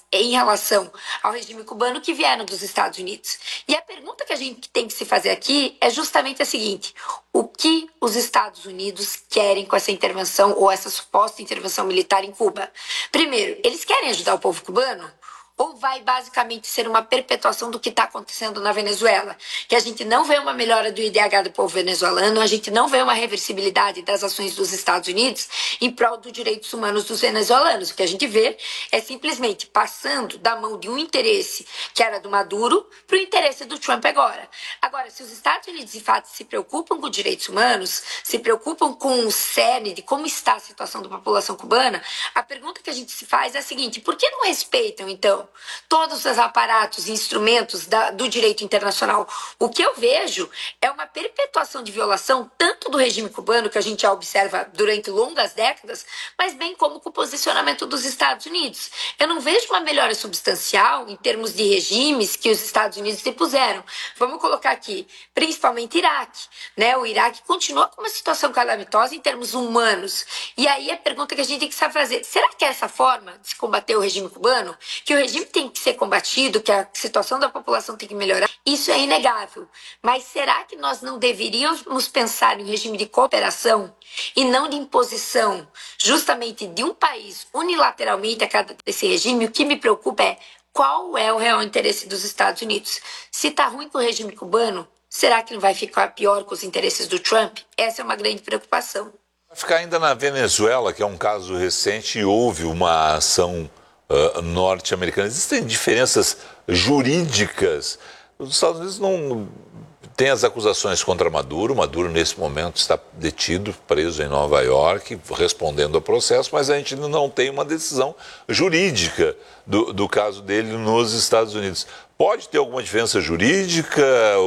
em relação ao regime cubano que vieram dos Estados Unidos. E a pergunta que a gente tem que se fazer aqui é justamente a seguinte: o que os Estados Unidos querem com essa intervenção ou essa suposta intervenção militar em Cuba? Primeiro, eles querem ajudar o povo cubano? Ou vai basicamente ser uma perpetuação do que está acontecendo na Venezuela? Que a gente não vê uma melhora do IDH do povo venezuelano, a gente não vê uma reversibilidade das ações dos Estados Unidos em prol dos direitos humanos dos venezuelanos. O que a gente vê é simplesmente passando da mão de um interesse que era do Maduro para o interesse do Trump agora. Agora, se os Estados Unidos de fato se preocupam com direitos humanos, se preocupam com o cerne de como está a situação da população cubana, a pergunta que a gente se faz é a seguinte: por que não respeitam, então, todos os aparatos e instrumentos do direito internacional? O que eu vejo é uma perpetuação de violação tanto do regime cubano, que a gente já observa durante longas décadas, mas bem como com o posicionamento dos Estados Unidos. Eu não vejo uma melhora substancial em termos de regimes que os Estados Unidos se puseram. Vamos colocar aqui, principalmente Iraque, né? O Iraque continua com uma situação calamitosa em termos humanos. E aí a pergunta que a gente tem que saber fazer: será que é essa forma de se combater o regime cubano? Que o regime tem que ser combatido, que a situação da população tem que melhorar? Isso é inegável. Mas será que nós não deveríamos pensar em um regime de cooperação e não de imposição, justamente de um país unilateralmente a cada desse regime? O que me preocupa é qual é o real interesse dos Estados Unidos. Se está ruim com o regime cubano, será que não vai ficar pior com os interesses do Trump? Essa é uma grande preocupação. Vai ficar ainda na Venezuela, que é um caso recente, e houve uma ação norte-americana. Existem diferenças jurídicas. Os Estados Unidos não têm as acusações contra Maduro. Maduro, nesse momento, está detido, preso em Nova York, respondendo ao processo, mas a gente não tem uma decisão jurídica do caso dele nos Estados Unidos. Pode ter alguma diferença jurídica?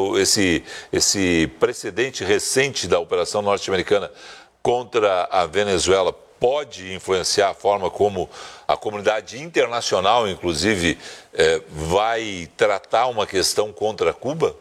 Esse precedente recente da operação norte-americana contra a Venezuela pode influenciar a forma como a comunidade internacional, inclusive, vai tratar uma questão contra Cuba?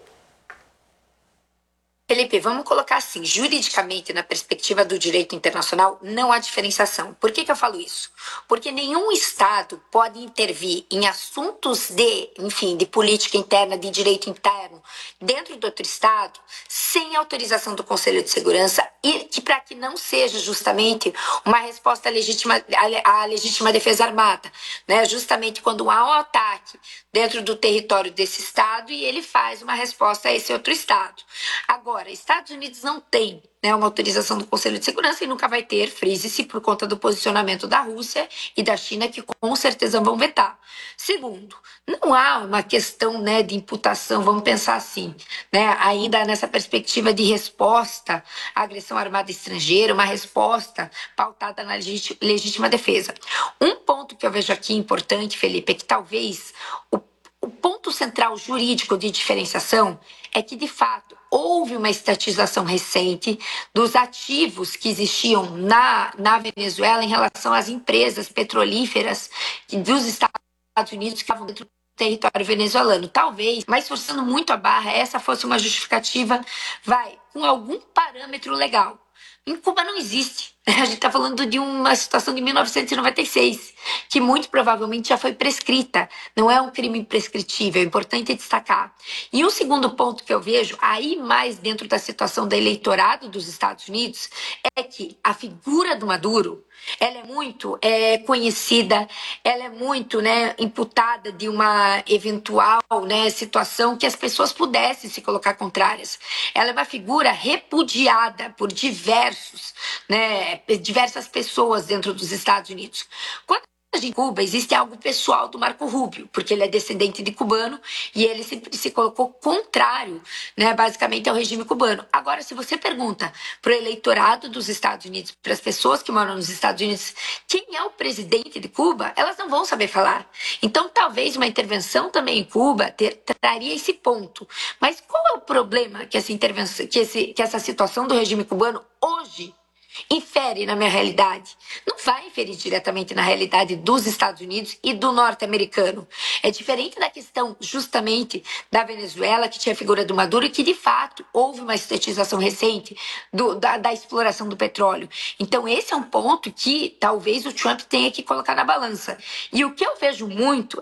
Felipe, vamos colocar assim: juridicamente, na perspectiva do direito internacional, não há diferenciação. Por que eu falo isso? Porque nenhum Estado pode intervir em assuntos de política interna, de direito interno, dentro do outro Estado, sem autorização do Conselho de Segurança, e para que não seja justamente uma resposta à legítima defesa armada, né? Justamente quando há um ataque dentro do território desse Estado e ele faz uma resposta a esse outro Estado. Agora, Estados Unidos não tem, né, uma autorização do Conselho de Segurança e nunca vai ter, frise-se, por conta do posicionamento da Rússia e da China, que com certeza vão vetar. Segundo, não há uma questão, né, de imputação, vamos pensar assim, né, ainda nessa perspectiva de resposta à agressão armada estrangeira, uma resposta pautada na legítima defesa. Um ponto que eu vejo aqui importante, Felipe, é que talvez o ponto central jurídico de diferenciação é que, de fato, houve uma estatização recente dos ativos que existiam na Venezuela em relação às empresas petrolíferas dos Estados Unidos que estavam dentro do território venezuelano. Talvez, mas forçando muito a barra, essa fosse uma justificativa, com algum parâmetro legal. Em Cuba não existe. A gente está falando de uma situação de 1996, que muito provavelmente já foi prescrita. Não é um crime imprescritível, é importante destacar. E um segundo ponto que eu vejo, aí mais dentro da situação do eleitorado dos Estados Unidos, é que a figura do Maduro, ela é muito conhecida, ela é muito, né, imputada de uma eventual, né, situação que as pessoas pudessem se colocar contrárias. Ela é uma figura repudiada por diversas pessoas dentro dos Estados Unidos. Quando em Cuba existe algo pessoal do Marco Rubio, porque ele é descendente de cubano e ele se colocou contrário, né, basicamente ao regime cubano. Agora, se você pergunta para o eleitorado dos Estados Unidos, para as pessoas que moram nos Estados Unidos, quem é o presidente de Cuba, elas não vão saber falar. Então, talvez uma intervenção também em Cuba traria esse ponto. Mas qual é o problema que essa intervenção, que essa situação do regime cubano hoje infere na minha realidade? Não vai inferir diretamente na realidade dos Estados Unidos e do norte-americano. É diferente da questão justamente da Venezuela, que tinha a figura do Maduro e que de fato houve uma estatização recente da exploração do petróleo. Então esse é um ponto que talvez o Trump tenha que colocar na balança. E o que eu vejo muito